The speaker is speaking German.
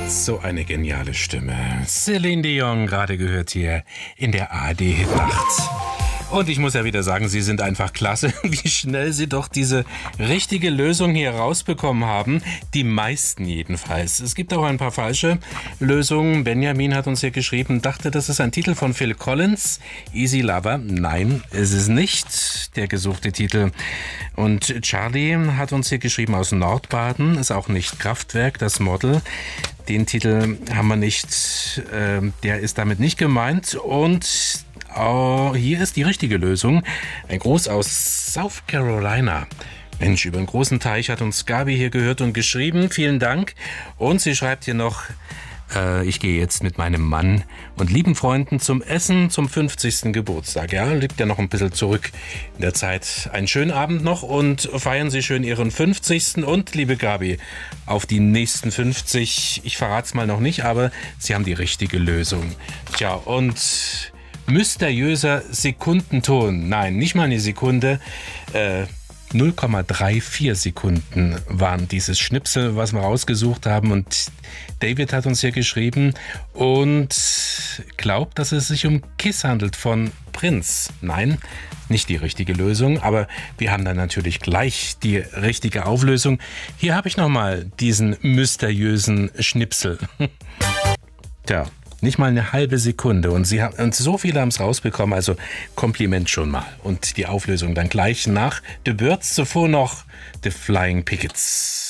So eine geniale Stimme. Celine Dion, gerade gehört hier in der ARD-Hitnacht. Und ich muss ja wieder sagen, Sie sind einfach klasse, wie schnell Sie doch diese richtige Lösung hier rausbekommen haben. Die meisten jedenfalls. Es gibt auch ein paar falsche Lösungen. Benjamin hat uns hier geschrieben, dachte, das ist ein Titel von Phil Collins. Easy Lover. Nein, es ist nicht der gesuchte Titel. Und Charlie hat uns hier geschrieben aus Nordbaden. Ist auch nicht Kraftwerk, das Model. Den Titel haben wir nicht. Der ist damit nicht gemeint. Und hier ist die richtige Lösung. Ein Gruß aus South Carolina. Mensch, über einen großen Teich hat uns Gabi hier gehört und geschrieben. Vielen Dank. Und sie schreibt hier noch, ich gehe jetzt mit meinem Mann und lieben Freunden zum Essen zum 50. Geburtstag. Ja, liegt ja noch ein bisschen zurück in der Zeit. Einen schönen Abend noch und feiern Sie schön Ihren 50. Und, liebe Gabi, auf die nächsten 50. Ich verrate es mal noch nicht, aber Sie haben die richtige Lösung. Tja, und mysteriöser Sekundenton. Nein, nicht mal eine Sekunde. 0,34 Sekunden waren dieses Schnipsel, was wir rausgesucht haben. Und David hat uns hier geschrieben und glaubt, dass es sich um Kiss handelt von Prince. Nein, nicht die richtige Lösung, aber wir haben dann natürlich gleich die richtige Auflösung. Hier habe ich nochmal diesen mysteriösen Schnipsel. Tja. Nicht mal eine halbe Sekunde. Und so viele haben es rausbekommen, also Kompliment schon mal. Und die Auflösung dann gleich nach The Birds, zuvor noch The Flying Pickets.